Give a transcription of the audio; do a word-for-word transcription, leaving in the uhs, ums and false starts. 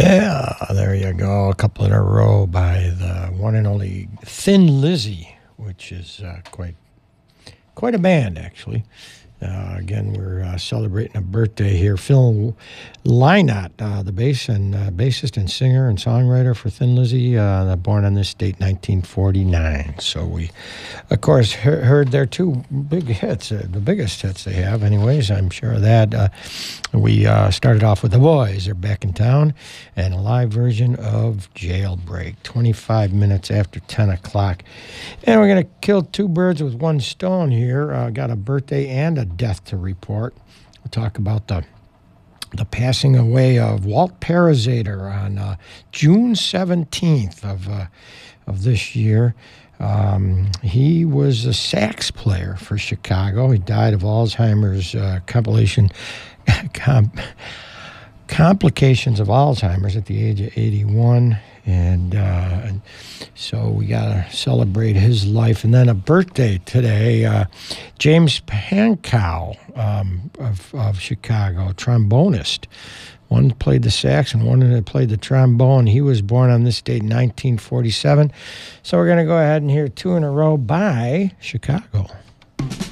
Yeah, there you go. A couple in a row by the one and only Thin Lizzy, which is uh, quite quite a band, actually. Uh, again, we're uh, celebrating a birthday here. Phil Lynott, uh, the bass and uh, bassist and singer and songwriter for Thin Lizzy, uh, born on this date, nineteen forty-nine. So we, of course, he- heard their two big hits, uh, the biggest hits they have, anyways. I'm sure of that. Uh, we uh, started off with The Boys. They're back in town, and a live version of Jailbreak, twenty-five minutes after ten o'clock. And we're going to kill two birds with one stone here. Uh, got a birthday and a death to report. We'll talk about the the passing away of Walt Parazater on uh, June seventeenth of uh, of this year. Um, he was a sax player for Chicago. He died of Alzheimer's uh, compilation com- complications of Alzheimer's at the age of eighty-one. And, uh, and so we got to celebrate his life. And then a birthday today, uh, James Pankow um, of, of Chicago, trombonist. One played the sax and one played the trombone. He was born on this date, nineteen forty-seven. So we're going to go ahead and hear two in a row by Chicago.